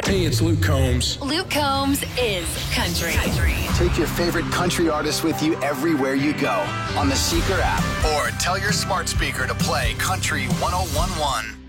Hey, it's Luke Combs. Luke Combs is country. Take your favorite country artist with you everywhere you go on the Seeker app or tell your smart speaker to play Country 101.1.